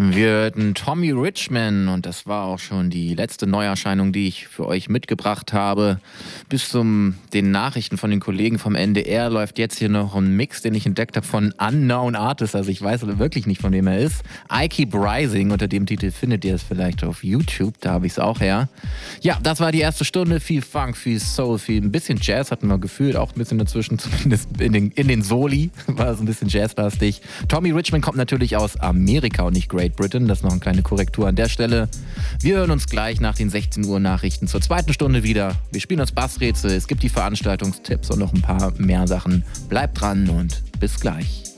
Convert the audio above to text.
Wir hörten Tommy Richman und das war auch schon die letzte Neuerscheinung, die ich für euch mitgebracht habe. Bis zum den Nachrichten von den Kollegen vom NDR läuft jetzt hier noch ein Mix, den ich entdeckt habe von Unknown Artists. Also ich weiß wirklich nicht, von wem er ist. I Keep Rising, unter dem Titel findet ihr es vielleicht auf YouTube, da habe ich es auch her. Ja, das war die erste Stunde. Viel Funk, viel Soul, viel ein bisschen Jazz hatten wir gefühlt, auch ein bisschen dazwischen, zumindest in den Soli war so ein bisschen jazzlastig. Tommy Richman kommt natürlich aus Amerika und nicht Great Britain. Das ist noch eine kleine Korrektur an der Stelle. Wir hören uns gleich nach den 16 Uhr Nachrichten zur zweiten Stunde wieder. Wir spielen das Bassrätsel, es gibt die Veranstaltungstipps und noch ein paar mehr Sachen. Bleibt dran und bis gleich.